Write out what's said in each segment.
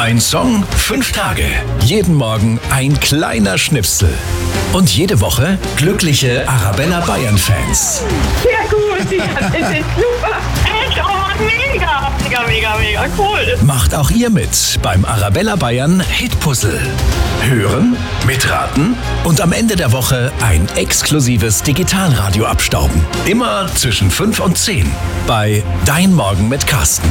Ein Song, 5 Tage. Jeden Morgen ein kleiner Schnipsel. Und jede Woche glückliche Arabella Bayern-Fans. Sehr gut, ja, das ist super. Echt, oh, mega, mega cool. Macht auch ihr mit beim Arabella Bayern Hitpuzzle. Hören, mitraten und am Ende der Woche ein exklusives Digitalradio abstauben. Immer zwischen 5 und 10 bei Dein Morgen mit Carsten.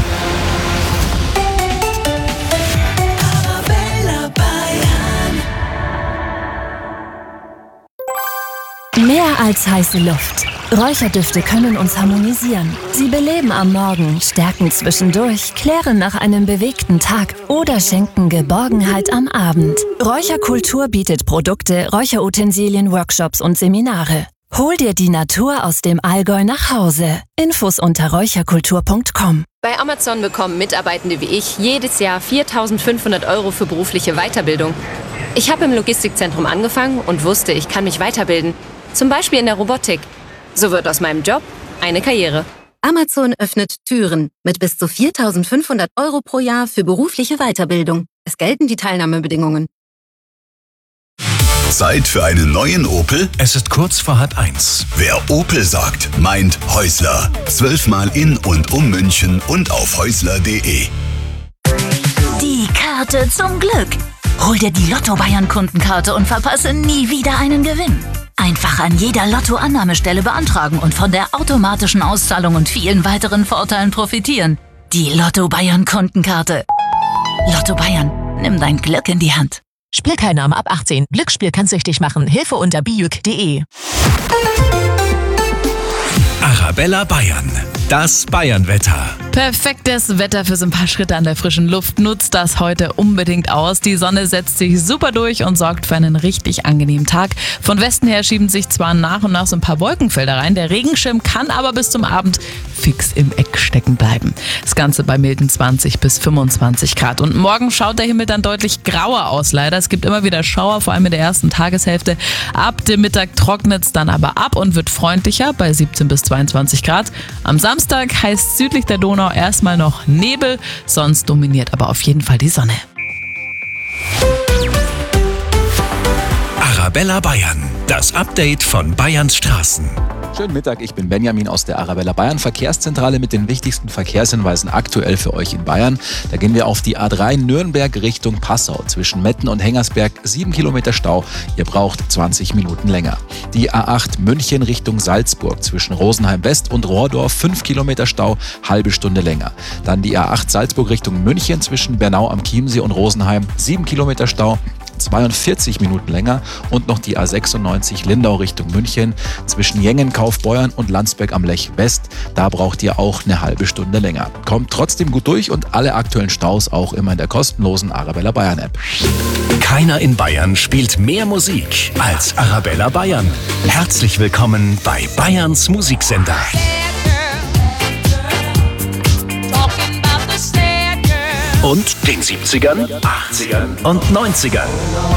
Mehr als heiße Luft. Räucherdüfte können uns harmonisieren. Sie beleben am Morgen, stärken zwischendurch, klären nach einem bewegten Tag oder schenken Geborgenheit am Abend. Räucherkultur bietet Produkte, Räucherutensilien, Workshops und Seminare. Hol dir die Natur aus dem Allgäu nach Hause. Infos unter räucherkultur.com. Bei Amazon bekommen Mitarbeitende wie ich jedes Jahr 4.500 € für berufliche Weiterbildung. Ich habe im Logistikzentrum angefangen und wusste, ich kann mich weiterbilden. Zum Beispiel in der Robotik. So wird aus meinem Job eine Karriere. Amazon öffnet Türen mit bis zu 4.500 € pro Jahr für berufliche Weiterbildung. Es gelten die Teilnahmebedingungen. Zeit für einen neuen Opel? Es ist kurz vor 12:30. Wer Opel sagt, meint Häusler. 12-mal in und um München und auf häusler.de. Die Karte zum Glück. Hol dir die Lotto Bayern Kundenkarte und verpasse nie wieder einen Gewinn. Einfach an jeder Lotto-Annahmestelle beantragen und von der automatischen Auszahlung und vielen weiteren Vorteilen profitieren. Die Lotto Bayern Kundenkarte. Lotto Bayern, nimm dein Glück in die Hand. Spielteilnahme ab 18. Glücksspiel kann süchtig machen. Hilfe unter biüc.de. Arabella Bayern. Das Bayern-Wetter. Perfektes Wetter für so ein paar Schritte an der frischen Luft. Nutzt das heute unbedingt aus. Die Sonne setzt sich super durch und sorgt für einen richtig angenehmen Tag. Von Westen her schieben sich zwar nach und nach so ein paar Wolkenfelder rein. Der Regenschirm kann aber bis zum Abend fix im Eck stecken bleiben. Das Ganze bei milden 20 bis 25 Grad. Und morgen schaut der Himmel dann deutlich grauer aus, leider. Es gibt immer wieder Schauer, vor allem in der ersten Tageshälfte. Ab dem Mittag trocknet es dann aber ab und wird freundlicher bei 17 bis 22 Grad. Am Samstag heißt südlich der Donau erstmal noch Nebel, sonst dominiert aber auf jeden Fall die Sonne. Arabella Bayern. Das Update von Bayerns Straßen. Schönen Mittag, ich bin Benjamin aus der Arabella Bayern Verkehrszentrale mit den wichtigsten Verkehrshinweisen aktuell für euch in Bayern. Da gehen wir auf die A3 Nürnberg Richtung Passau. Zwischen Metten und Hengersberg 7 Kilometer Stau. Ihr braucht 20 Minuten länger. Die A8 München Richtung Salzburg. Zwischen Rosenheim West und Rohrdorf 5 Kilometer Stau, halbe Stunde länger. Dann die A8 Salzburg Richtung München. Zwischen Bernau am Chiemsee und Rosenheim 7 Kilometer Stau. 42 Minuten länger und noch die A96 Lindau Richtung München zwischen Jengen, Kaufbeuern und Landsberg am Lech West. Da braucht ihr auch eine halbe Stunde länger. Kommt trotzdem gut durch und alle aktuellen Staus auch immer in der kostenlosen Arabella Bayern App. Keiner in Bayern spielt mehr Musik als Arabella Bayern. Herzlich willkommen bei Bayerns Musiksender. Und den 70ern, 80ern und 90ern.